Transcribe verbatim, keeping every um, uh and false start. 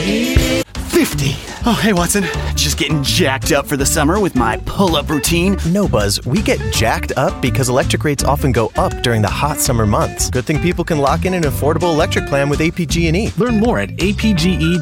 fifty. Oh, hey, Watson. Just getting jacked up for the summer with my pull-up routine. No, Buzz. We get jacked up because electric rates often go up during the hot summer months. Good thing people can lock in an affordable electric plan with A P G and E. Learn more at a p g e